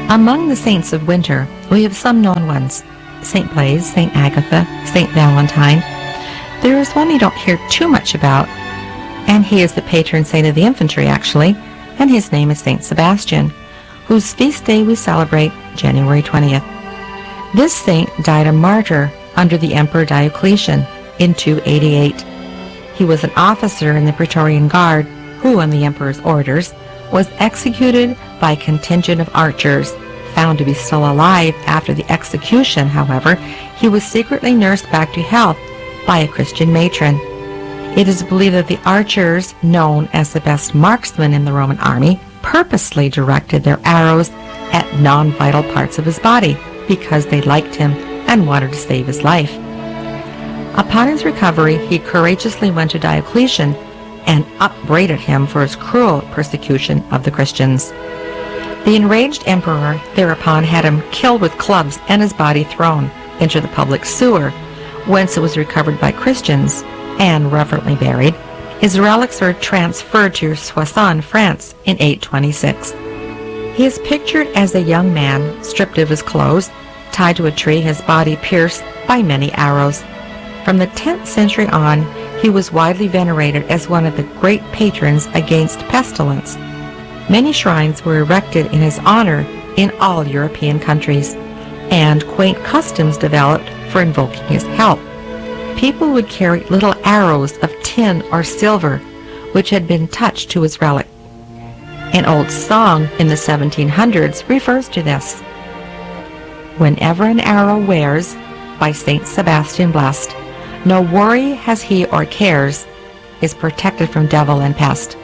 Among the saints of winter, we have some known ones: St. Blaise, St. Agatha, St. Valentine. There is one you don't hear too much about, and he is the patron saint of the infantry, actually, and his name is St. Sebastian, whose feast day we celebrate January 20th. This saint died a martyr under the Emperor Diocletian in 288. He was an officer in the Praetorian Guard who, on the emperor's orders, was executed by a contingent of archers. Found to be still alive after the execution, however, he was secretly nursed back to health by a Christian matron. It is believed that the archers, known as the best marksmen in the Roman army, purposely directed their arrows at non-vital parts of his body because they liked him and wanted to save his life. Upon his recovery, he courageously went to Diocletian and upbraided him for his cruel persecution of the Christians. The enraged emperor thereupon had him killed with clubs and his body thrown into the public sewer, whence it was recovered by Christians and reverently buried. His relics were transferred to Soissons, France in 826. He is pictured as a young man, stripped of his clothes, tied to a tree, his body pierced by many arrows. From the 10th century on, he was widely venerated as one of the great patrons against pestilence. Many shrines were erected in his honor in all European countries, and quaint customs developed for invoking his help. People would carry little arrows of tin or silver, which had been touched to his relic. An old song in the 1700s refers to this. Whenever an arrow wears, by Saint Sebastian blessed, no worry has he or cares, is protected from devil and pest.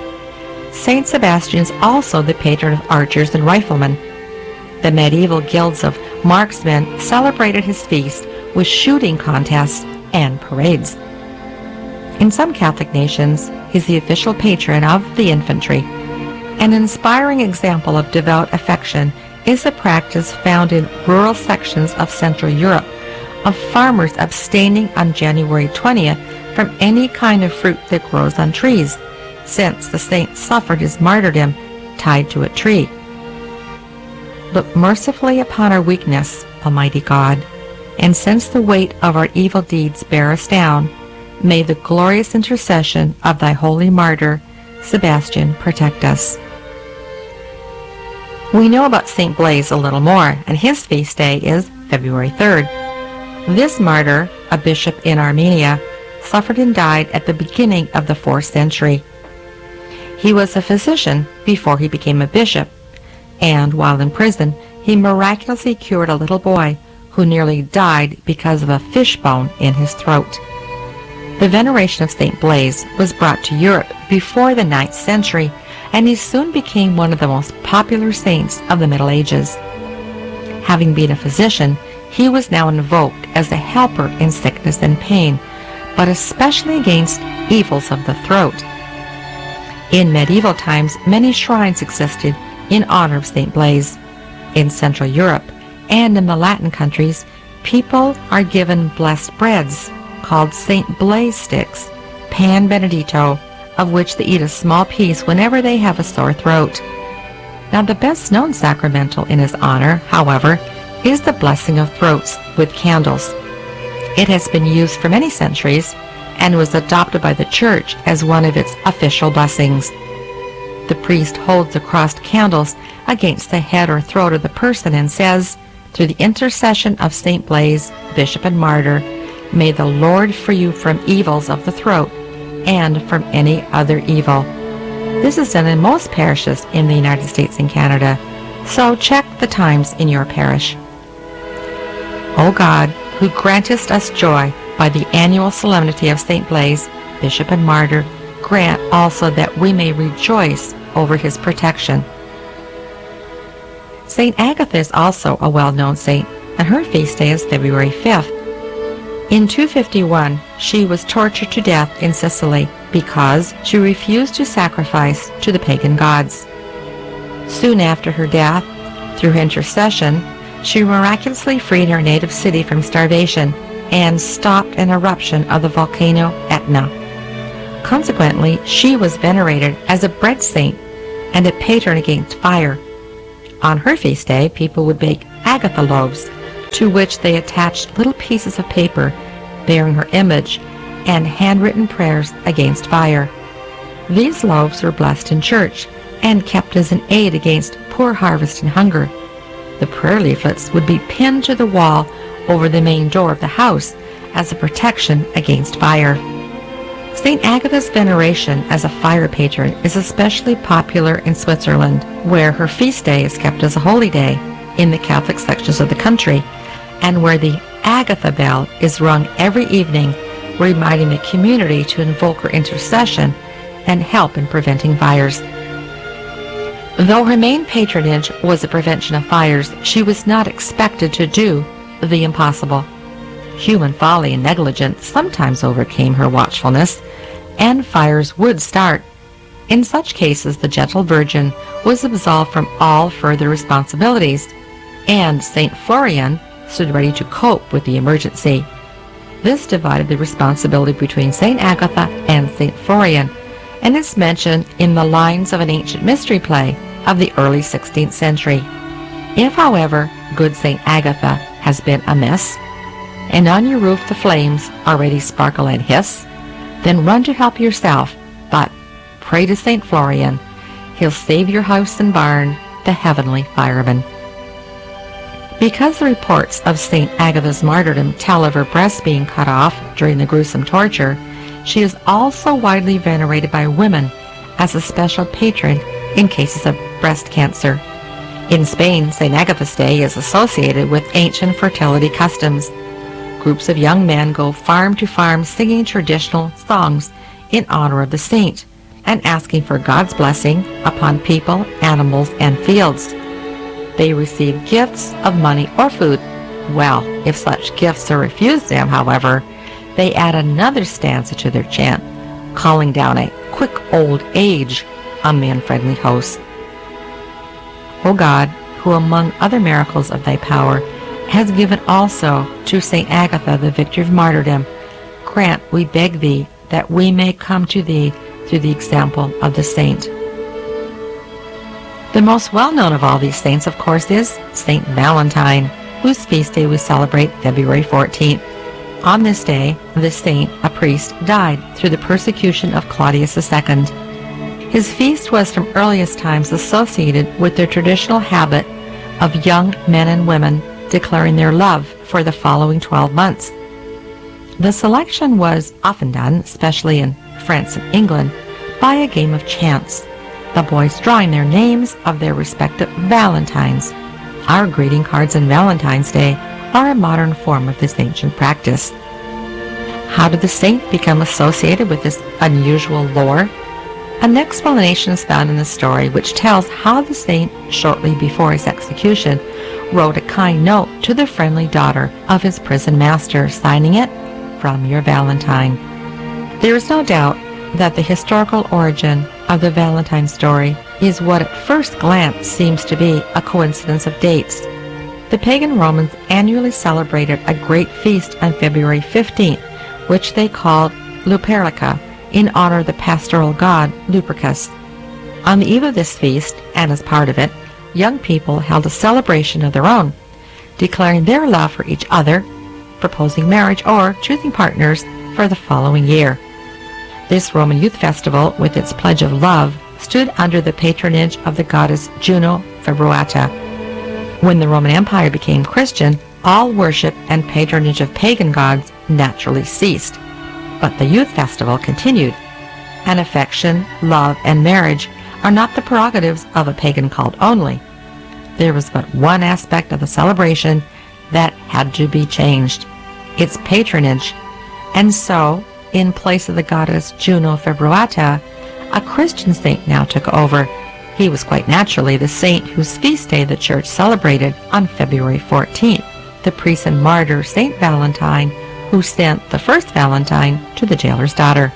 Saint Sebastian is also the patron of archers and riflemen. The medieval guilds of marksmen celebrated his feast with shooting contests and parades. In some Catholic nations, he is the official patron of the infantry. An inspiring example of devout affection is a practice found in rural sections of Central Europe of farmers abstaining on January 20th from any kind of fruit that grows on trees, since the saint suffered his martyrdom tied to a tree. Look mercifully upon our weakness, Almighty God, and since the weight of our evil deeds bear us down, may the glorious intercession of thy holy martyr, Sebastian, protect us. We know about St. Blaise a little more, and his feast day is February 3rd. This martyr, a bishop in Armenia, suffered and died at the beginning of the 4th century. He was a physician before he became a bishop, and while in prison, he miraculously cured a little boy who nearly died because of a fishbone in his throat. The veneration of St. Blaise was brought to Europe before the 9th century, and he soon became one of the most popular saints of the Middle Ages. Having been a physician, he was now invoked as a helper in sickness and pain, but especially against evils of the throat. In medieval times, many shrines existed in honor of St. Blaise. In Central Europe and in the Latin countries, people are given blessed breads called St. Blaise sticks, pan benedetto, of which they eat a small piece whenever they have a sore throat. Now, the best known sacramental in his honor, however, is the blessing of throats with candles. It has been used for many centuries and was adopted by the Church as one of its official blessings. The priest holds the crossed candles against the head or throat of the person and says, "Through the intercession of St. Blaise, bishop and martyr, may the Lord free you from evils of the throat and from any other evil." This is done in most parishes in the United States and Canada, so check the times in your parish. O God, who grantest us joy by the annual solemnity of St. Blaise, bishop and martyr, grant also that we may rejoice over his protection. St. Agatha is also a well-known saint, and her feast day is February 5th. In 251, she was tortured to death in Sicily because she refused to sacrifice to the pagan gods. Soon after her death, through her intercession, she miraculously freed her native city from starvation and stopped an eruption of the volcano Etna. Consequently, she was venerated as a bread saint and a patron against fire. On her feast day, people would bake Agatha loaves, to which they attached little pieces of paper bearing her image and handwritten prayers against fire. These loaves were blessed in church and kept as an aid against poor harvest and hunger. The prayer leaflets would be pinned to the wall over the main door of the house as a protection against fire. St. Agatha's veneration as a fire patron is especially popular in Switzerland, where her feast day is kept as a holy day in the Catholic sections of the country, and where the Agatha bell is rung every evening, reminding the community to invoke her intercession and help in preventing fires. Though her main patronage was the prevention of fires, she was not expected to do the impossible. Human folly and negligence sometimes overcame her watchfulness, and fires would start. In such cases, the gentle Virgin was absolved from all further responsibilities, and St. Florian stood ready to cope with the emergency. This divided the responsibility between St. Agatha and St. Florian, and is mentioned in the lines of an ancient mystery play of the early 16th century. If, however, good St. Agatha has been amiss, and on your roof the flames already sparkle and hiss, then run to help yourself, but pray to St. Florian. He'll save your house and barn, the heavenly fireman. Because the reports of St. Agatha's martyrdom tell of her breasts being cut off during the gruesome torture, she is also widely venerated by women as a special patron in cases of breast cancer. In Spain, St. Agatha's Day is associated with ancient fertility customs. Groups of young men go farm to farm singing traditional songs in honor of the saint and asking for God's blessing upon people, animals, and fields. They receive gifts of money or food. Well, if such gifts are refused them, however, they add another stanza to their chant, calling down a quick old age on the unfriendly host. O God, who among other miracles of thy power has given also to St. Agatha the victory of martyrdom, grant, we beg thee, that we may come to thee through the example of the saint. The most well-known of all these saints, of course, is St. Valentine, whose feast day we celebrate February 14th. On this day, the saint, a priest, died through the persecution of Claudius II. His feast was from earliest times associated with the traditional habit of young men and women declaring their love for the following 12 months. The selection was often done, especially in France and England, by a game of chance, the boys drawing their names of their respective Valentines. Our greeting cards on Valentine's Day are a modern form of this ancient practice. How did the saint become associated with this unusual lore? An explanation is found in the story which tells how the saint, shortly before his execution, wrote a kind note to the friendly daughter of his prison master, signing it, "From your Valentine." There is no doubt that the historical origin of the Valentine story is what at first glance seems to be a coincidence of dates. The pagan Romans annually celebrated a great feast on February 15th, which they called Luperca, in honor of the pastoral god Lupercus. On the eve of this feast, and as part of it, young people held a celebration of their own, declaring their love for each other, proposing marriage, or choosing partners for the following year. This Roman youth festival, with its pledge of love, stood under the patronage of the goddess Juno Februata. When the Roman Empire became Christian, all worship and patronage of pagan gods naturally ceased. But the youth festival continued, and affection, love, and marriage are not the prerogatives of a pagan cult only. There was but one aspect of the celebration that had to be changed: its patronage. And so, in place of the goddess Juno Februata, a Christian saint now took over. He was quite naturally the saint whose feast day the Church celebrated on February 14th, the priest and martyr St. Valentine, who sent the first Valentine to the jailer's daughter.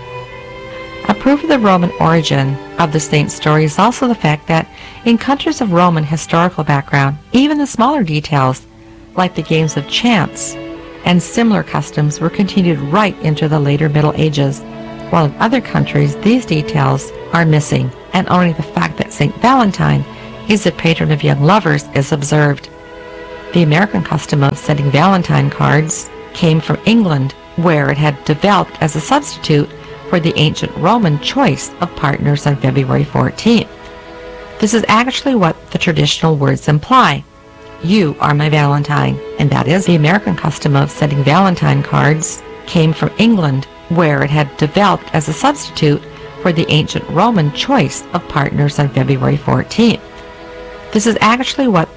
A proof of the Roman origin of the saint's story is also the fact that in countries of Roman historical background, even the smaller details, like the games of chance and similar customs, were continued right into the later Middle Ages, while in other countries these details are missing, and only the fact that St. Valentine He's the patron of young lovers, is observed. The American custom of sending Valentine cards came from England, where it had developed as a substitute for the ancient Roman choice of partners on February 14th. This is actually what the traditional words imply. You are my Valentine, and that is the American custom of sending Valentine cards came from England, where it had developed as a substitute for the ancient Roman choice of partners on February 14th. This is actually what